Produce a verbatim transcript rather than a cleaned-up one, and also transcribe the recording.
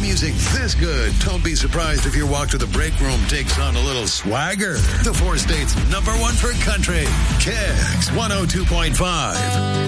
music this good, don't be surprised if your walk to the break room takes on a little swagger. The four states' number one for country, Kicks one oh two point five.